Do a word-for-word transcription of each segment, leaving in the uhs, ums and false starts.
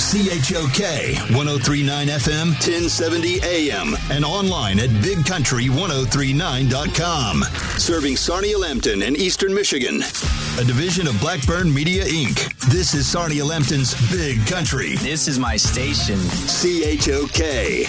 C H O K one oh three point nine F M, ten seventy A M, and online at big country ten thirty-nine dot com. Serving Sarnia-Lambton and Eastern Michigan. A division of Blackburn Media, Incorporated. This is Sarnia-Lambton's Big Country. This is my station. C H O K.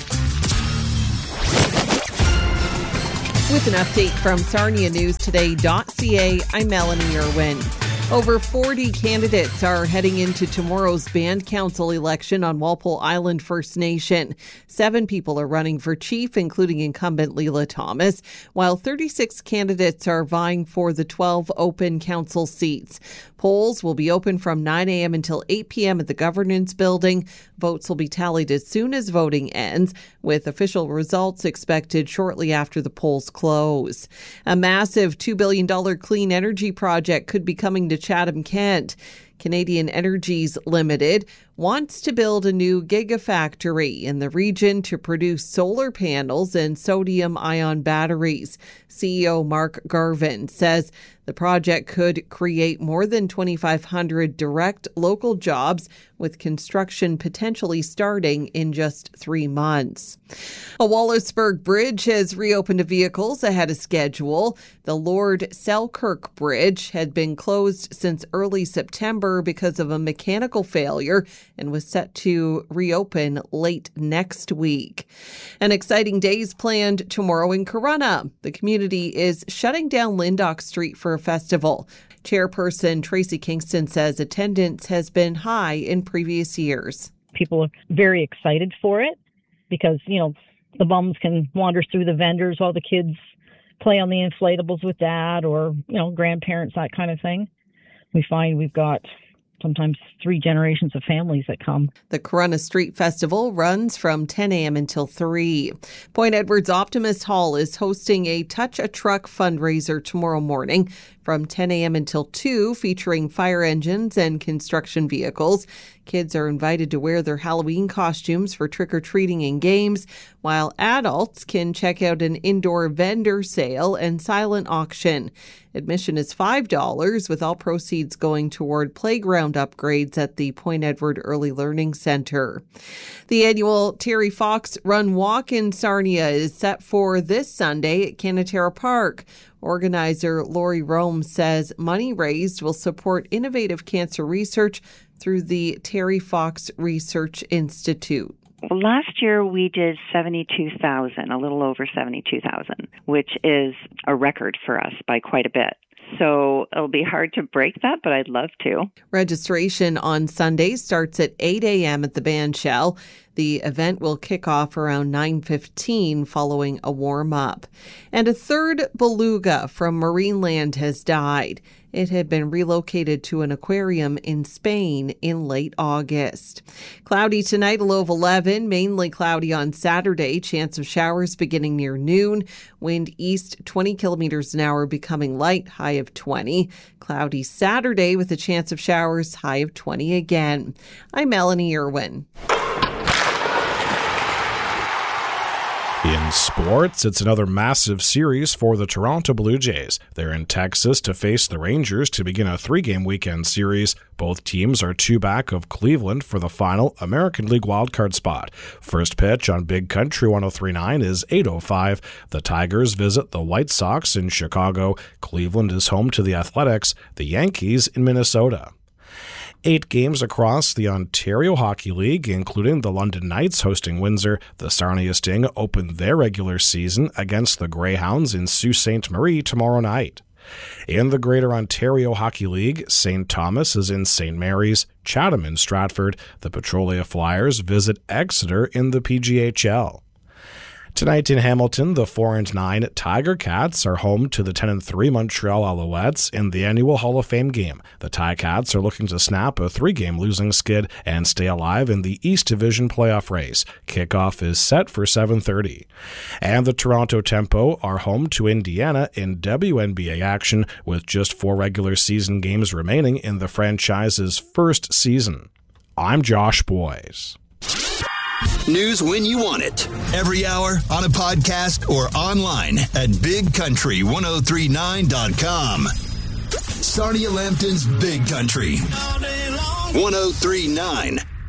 With an update from Sarnia News Today dot C A, I'm Melanie Irwin. Over forty candidates are heading into tomorrow's band council election on Walpole Island First Nation. Seven people are running for chief, including incumbent Leela Thomas, while thirty-six candidates are vying for the twelve open council seats. Polls will be open from nine a.m. until eight p.m. at the Governance Building. Votes will be tallied as soon as voting ends, with official results expected shortly after the polls close. A massive two billion dollars clean energy project could be coming to Chatham-Kent. Canadian Energies Limited wants to build a new gigafactory in the region to produce solar panels and sodium-ion batteries. C E O Mark Garvin says the project could create more than twenty-five hundred direct local jobs, with construction potentially starting in just three months. A Wallaceburg bridge has reopened to vehicles ahead of schedule. The Lord Selkirk Bridge had been closed since early September because of a mechanical failure and was set to reopen late next week. An exciting day's planned tomorrow in Corunna. The community is shutting down Lindock Street for a festival. Chairperson Tracy Kingston says attendance has been high in previous years. People are very excited for it because, you know, the bums can wander through the vendors while the kids play on the inflatables with dad or, you know, grandparents, that kind of thing. We find we've got sometimes three generations of families that come. The Corunna Street Festival runs from ten a.m. until three. Point Edwards Optimist Hall is hosting a Touch a Truck fundraiser tomorrow morning from ten a.m. until two, featuring fire engines and construction vehicles. Kids are invited to wear their Halloween costumes for trick-or-treating and games, while adults can check out an indoor vendor sale and silent auction. Admission is five dollars, with all proceeds going toward playground upgrades at the Point Edward Early Learning Centre. The annual Terry Fox Run Walk in Sarnia is set for this Sunday at Canatera Park. Organizer Lori Rome says money raised will support innovative cancer research through the Terry Fox Research Institute. Last year we did seventy-two thousand, a little over seventy-two thousand, which is a record for us by quite a bit. So it'll be hard to break that, but I'd love to. Registration on Sunday starts at eight a.m. at the band shell. The event will kick off around nine fifteen following a warm-up. And a third beluga from Marineland has died. It had been relocated to an aquarium in Spain in late August. Cloudy tonight, a low of eleven. Mainly cloudy on Saturday. Chance of showers beginning near noon. Wind east twenty kilometers an hour, becoming light, high of twenty. Cloudy Saturday with a chance of showers, high of twenty again. I'm Melanie Irwin. In sports, it's another massive series for the Toronto Blue Jays. They're in Texas to face the Rangers to begin a three-game weekend series. Both teams are two back of Cleveland for the final American League wildcard spot. First pitch on Big Country ten thirty-nine is eight oh five. The Tigers visit the White Sox in Chicago. Cleveland is home to the Athletics, the Yankees in Minnesota. Eight games across the Ontario Hockey League, including the London Knights hosting Windsor. The Sarnia Sting open their regular season against the Greyhounds in Sault Ste. Marie tomorrow night. In the Greater Ontario Hockey League, Saint Thomas is in Saint Mary's, Chatham in Stratford. The Petrolia Flyers visit Exeter in the P G H L. Tonight in Hamilton, the four and nine Tiger Cats are home to the ten and three Montreal Alouettes in the annual Hall of Fame game. The Ticats are looking to snap a three-game losing skid and stay alive in the East Division playoff race. Kickoff is set for seven thirty. And the Toronto Tempo are home to Indiana in W N B A action with just four regular season games remaining in the franchise's first season. I'm Josh Boyes. News when you want it. Every hour, on a podcast, or online at big country ten thirty-nine dot com. Sarnia-Lambton's Big Country. ten thirty-nine